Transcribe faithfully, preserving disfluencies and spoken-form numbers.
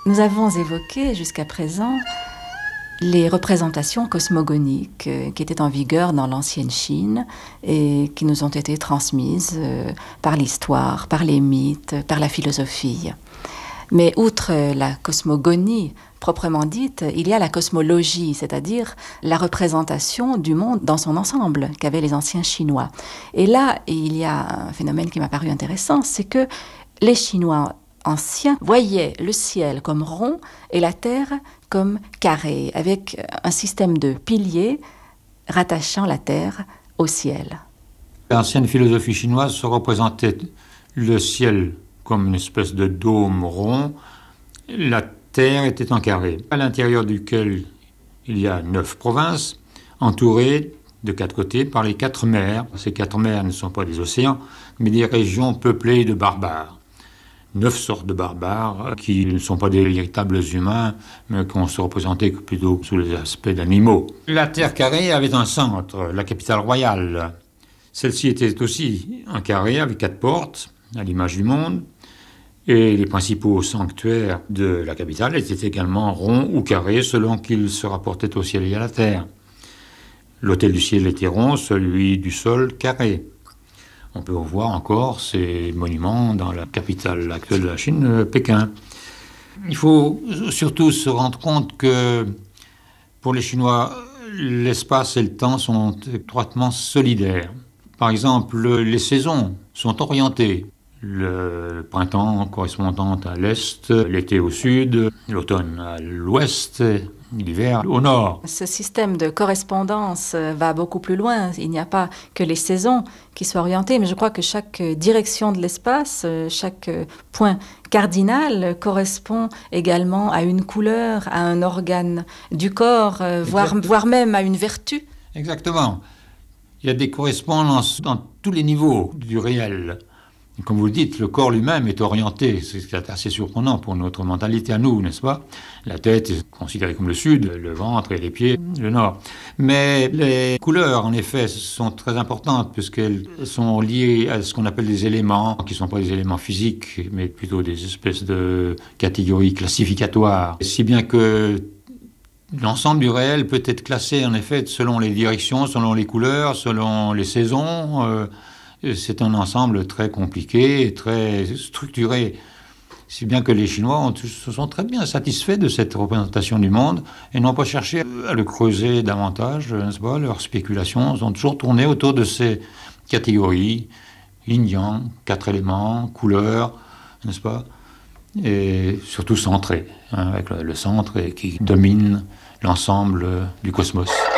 Nous avons évoqué jusqu'à présent les représentations cosmogoniques euh, qui étaient en vigueur dans l'ancienne Chine et qui nous ont été transmises euh, par l'histoire, par les mythes, par la philosophie. Mais outre la cosmogonie proprement dite, il y a la cosmologie, c'est-à-dire la représentation du monde dans son ensemble qu'avaient les anciens Chinois. Et là, il y a un phénomène qui m'a paru intéressant, c'est que les Chinois anciens voyaient le ciel comme rond et la terre comme carré, avec un système de piliers rattachant la terre au ciel. L'ancienne philosophie chinoise se représentait le ciel comme une espèce de dôme rond. La terre était en carré, à l'intérieur duquel il y a neuf provinces, entourées de quatre côtés par les quatre mers. Ces quatre mers ne sont pas des océans, mais des régions peuplées de barbares. Neuf sortes de barbares qui ne sont pas des véritables humains, mais qu'on se représentait plutôt sous les aspects d'animaux. La terre carrée avait un centre, la capitale royale. Celle-ci était aussi un carré avec quatre portes, à l'image du monde. Et les principaux sanctuaires de la capitale étaient également ronds ou carrés selon qu'ils se rapportaient au ciel et à la terre. L'autel du ciel était rond, celui du sol carré. On peut voir encore ces monuments dans la capitale actuelle de la Chine, Pékin. Il faut surtout se rendre compte que pour les Chinois, l'espace et le temps sont étroitement solidaires. Par exemple, les saisons sont orientées. Le printemps correspondant à l'est, l'été au sud, l'automne à l'ouest, l'hiver au nord. Ce système de correspondance va beaucoup plus loin. Il n'y a pas que les saisons qui soient orientées, mais je crois que chaque direction de l'espace, chaque point cardinal correspond également à une couleur, à un organe du corps, voire, voire même à une vertu. Exactement. Il y a des correspondances dans tous les niveaux du réel. Comme vous le dites, le corps lui-même est orienté, c'est assez surprenant pour notre mentalité à nous, n'est-ce pas? La tête est considérée comme le sud, le ventre et les pieds, le nord. Mais les couleurs, en effet, sont très importantes puisqu'elles sont liées à ce qu'on appelle des éléments, qui ne sont pas des éléments physiques, mais plutôt des espèces de catégories classificatoires. Si bien que l'ensemble du réel peut être classé, en effet, selon les directions, selon les couleurs, selon les saisons. Euh, C'est un ensemble très compliqué et très structuré. Si bien que les Chinois ont, se sont très bien satisfaits de cette représentation du monde et n'ont pas cherché à le creuser davantage, n'est-ce pas? Leurs spéculations ont toujours tourné autour de ces catégories, yin-yang, quatre éléments, couleurs, n'est-ce pas? Et surtout centré, hein, avec le, le centre qui domine l'ensemble du cosmos.